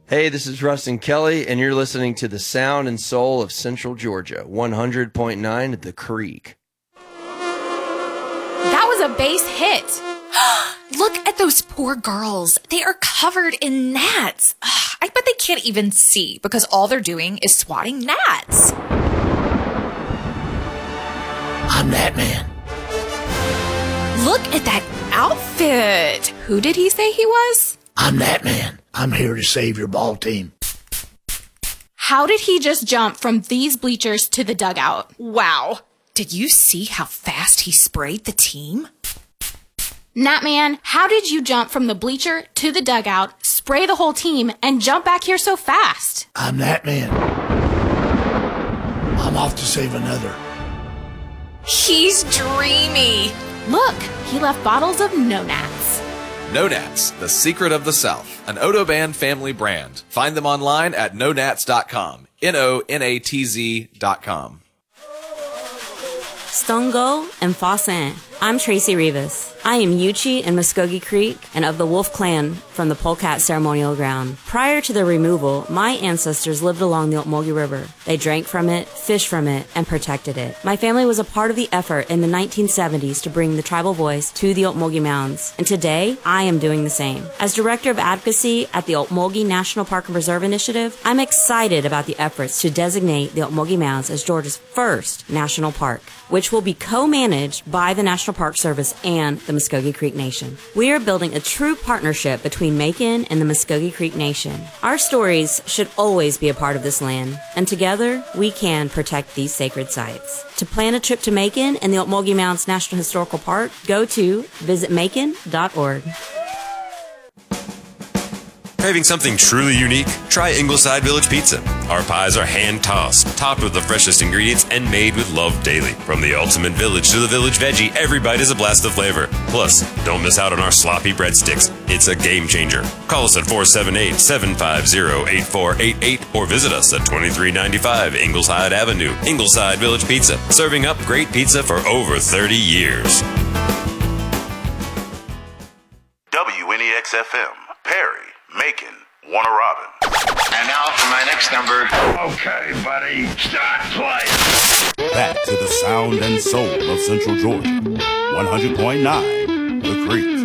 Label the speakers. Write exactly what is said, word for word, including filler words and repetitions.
Speaker 1: Hey, this is Rustin Kelly, and you're listening to the sound and soul of Central Georgia, one hundred point nine The Creek.
Speaker 2: That was a base hit.
Speaker 3: Look at those poor girls. They are covered in gnats. I bet they can't even see because all they're doing is swatting gnats.
Speaker 4: I'm that man.
Speaker 3: Look at that outfit. Who did he say he was?
Speaker 4: I'm that man. I'm here to save your ball team.
Speaker 2: How did he just jump from these bleachers to the dugout?
Speaker 3: Wow. Did you see how fast he sprayed the team?
Speaker 2: Gnatman, how did you jump from the bleacher to the dugout, spray the whole team, and jump back here so fast?
Speaker 4: I'm that man. I'm off to save another.
Speaker 3: He's dreamy.
Speaker 2: Look, he left bottles of No Nats.
Speaker 5: No Nats, the secret of the South, an Odoban family brand. Find them online at no nats dot com. N O N A T Z dot com.
Speaker 6: Stongo and Fossin. I'm Tracy Rivas. I am Yuchi in Muskogee Creek and of the Wolf Clan from the Polecat Ceremonial Ground. Prior to their removal, my ancestors lived along the Okmulgee River. They drank from it, fished from it, and protected it. My family was a part of the effort in the nineteen seventies to bring the tribal voice to the Okmulgee Mounds, and today I am doing the same. As Director of Advocacy at the Okmulgee National Park and Preserve Initiative, I'm excited about the efforts to designate the Okmulgee Mounds as Georgia's first national park, which will be co-managed by the National Park Service and the Muskogee Creek Nation. We are building a true partnership between Macon and the Muskogee Creek Nation. Our stories should always be a part of this land, and together we can protect these sacred sites. To plan a trip to Macon and the Okmulgee Mounds National Historical Park, go to visit macon dot org.
Speaker 7: Craving something truly unique? Try Ingleside Village Pizza. Our pies are hand-tossed, topped with the freshest ingredients, and made with love daily. From the ultimate village to the village veggie, every bite is a blast of flavor. Plus, don't miss out on our sloppy breadsticks. It's a game changer. Call us at four seven eight, seven five zero, eight four eight eight or visit us at twenty-three ninety-five Ingleside Avenue. Ingleside Village Pizza, serving up great pizza for over thirty years.
Speaker 8: W N E X F M, Perry, Macon, Warner Robin.
Speaker 9: And now for my next number.
Speaker 10: Okay, buddy, start playing.
Speaker 11: Back to the sound and soul of Central Georgia. one hundred point nine The Creek.